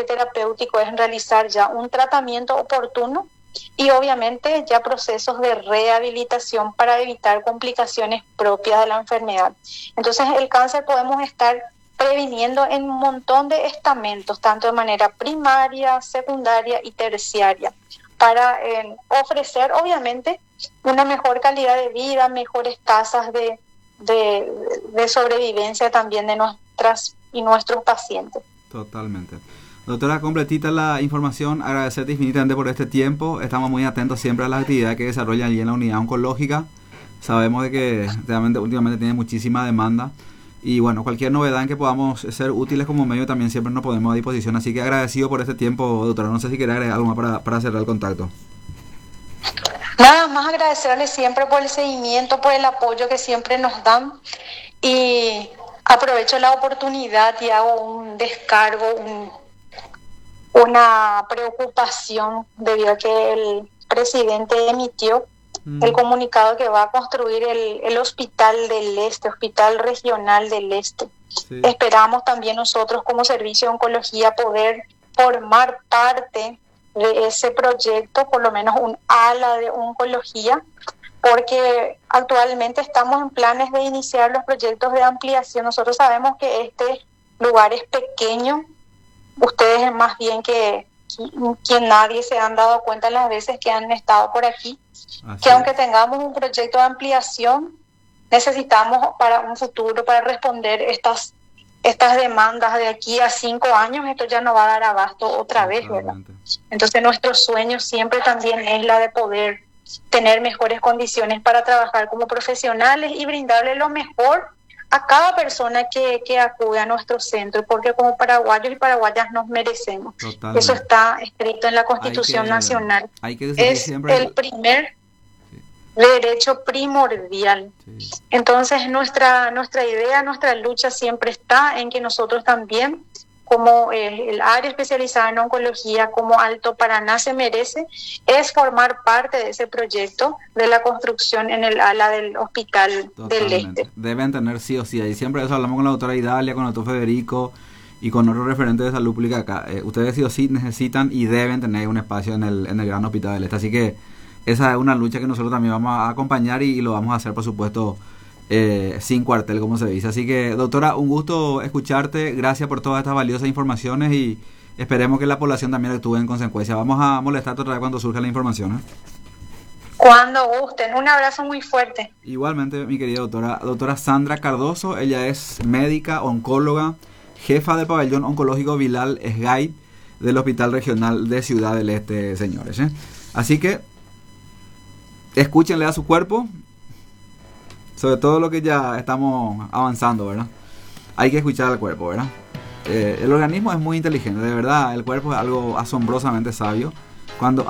terapéutico es realizar ya un tratamiento oportuno y obviamente ya procesos de rehabilitación para evitar complicaciones propias de la enfermedad. Entonces el cáncer podemos estar previniendo en un montón de estamentos, tanto de manera primaria, secundaria y terciaria, para ofrecer obviamente una mejor calidad de vida, mejores tasas de sobrevivencia también de nuestras y nuestros pacientes. Totalmente. Doctora, completita la información, agradecerte infinitamente por este tiempo. Estamos muy atentos siempre a las actividades que desarrollan allí en la unidad oncológica. Sabemos de que realmente últimamente tiene muchísima demanda. Y bueno, cualquier novedad en que podamos ser útiles como medio también siempre nos ponemos a disposición. Así que agradecido por este tiempo, doctora. No sé si quiere agregar algo más para cerrar el contacto. Nada más agradecerles siempre por el seguimiento, por el apoyo que siempre nos dan. Y aprovecho la oportunidad y hago un descargo, una preocupación debido a que el presidente emitió el comunicado que va a construir el Hospital del Este, Hospital Regional del Este. Sí. Esperamos también nosotros como Servicio de Oncología poder formar parte de ese proyecto, por lo menos un ala de oncología, porque actualmente estamos en planes de iniciar los proyectos de ampliación. Nosotros sabemos que este lugar es pequeño, ustedes más bien que nadie se han dado cuenta las veces que han estado por aquí, así que aunque tengamos un proyecto de ampliación, necesitamos para un futuro, para responder estas demandas de aquí a 5 años, esto ya no va a dar abasto otra vez, ¿verdad? Entonces nuestro sueño siempre también es la de poder tener mejores condiciones para trabajar como profesionales y brindarle lo mejor a cada persona que acude a nuestro centro, porque como paraguayos y paraguayas nos merecemos. Totalmente. Eso está escrito en la Constitución Nacional. Es el primer derecho primordial. Sí. Entonces nuestra idea, nuestra lucha siempre está en que nosotros también, como el área especializada en oncología, como Alto Paraná se merece, es formar parte de ese proyecto de la construcción en el ala del Hospital del Este. Deben tener sí o sí, y siempre eso hablamos con la doctora Idalia, con el doctor Federico y con otros referentes de salud pública acá. Ustedes sí o sí necesitan y deben tener un espacio en el Gran Hospital del Este, así que esa es una lucha que nosotros también vamos a acompañar y lo vamos a hacer, por supuesto, sin cuartel, como se dice. Así que, doctora, un gusto escucharte. Gracias por todas estas valiosas informaciones y esperemos que la población también actúe en consecuencia. Vamos a molestarte otra vez cuando surja la información. Cuando gusten. Un abrazo muy fuerte. Igualmente, mi querida doctora Sandra Cardoso. Ella es médica, oncóloga, jefa del pabellón oncológico Bilal Esgait del Hospital Regional de Ciudad del Este, señores. Así que escúchenle a su cuerpo, sobre todo lo que ya estamos avanzando, ¿verdad? Hay que escuchar al cuerpo, ¿verdad? El organismo es muy inteligente, de verdad, el cuerpo es algo asombrosamente sabio. Cuando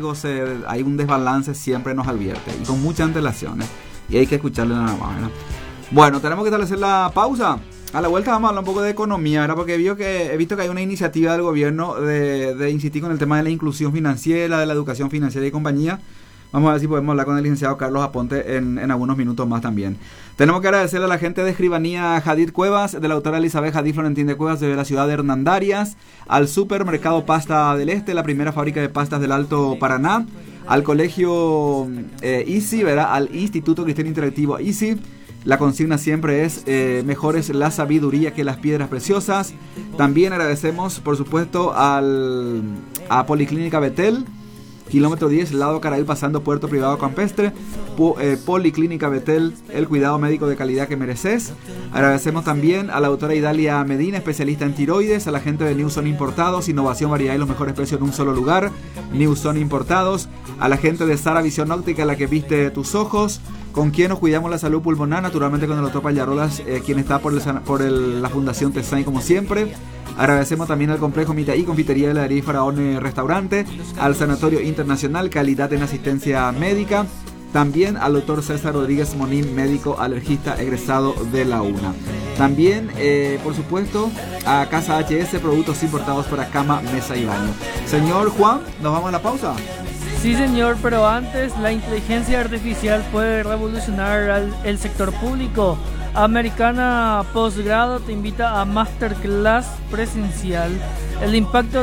hay un desbalance siempre nos advierte, y con mucha antelación, y hay que escucharle nada más, ¿verdad? Bueno, tenemos que establecer la pausa. A la vuelta vamos a hablar un poco de economía, ¿verdad? Porque he visto que hay una iniciativa del gobierno de insistir con el tema de la inclusión financiera, de la educación financiera y compañía. Vamos a ver si podemos hablar con el licenciado Carlos Aponte en algunos minutos más también. Tenemos que agradecerle a la gente de Escribanía Jadid Cuevas, de la autora Elizabeth Jadid Florentín de Cuevas de la ciudad de Hernandarias, al Supermercado Pasta del Este, la primera fábrica de pastas del Alto Paraná, al Colegio ICI, ¿verdad? Al Instituto Cristiano Interactivo ICI. La consigna siempre es mejor es la sabiduría que las piedras preciosas. También agradecemos, por supuesto, a Policlínica Betel, kilómetro 10, lado Caraí, pasando Puerto Privado Campestre. Policlínica Betel, el cuidado médico de calidad que mereces. Agradecemos también a la doctora Idalia Medina, especialista en tiroides, a la gente de Newson Importados, innovación, variedad y los mejores precios en un solo lugar, Newson Importados, a la gente de Sara Visión Óptica, la que viste tus ojos, con quien nos cuidamos la salud pulmonar, naturalmente con el doctor Pallarolas, quien está por la Fundación Tesain como siempre. Agradecemos también al Complejo Mitaí, Confitería de Heladería y Faraón Restaurante, al Sanatorio Internacional, calidad en asistencia médica, también al doctor César Rodríguez Monín, médico alergista egresado de la UNA. También, por supuesto, a Casa HS, productos importados para cama, mesa y baño. Señor Juan, ¿nos vamos a la pausa? Sí, señor, pero antes, la inteligencia artificial puede revolucionar el sector público. Americana Postgrado te invita a Masterclass presencial. El impacto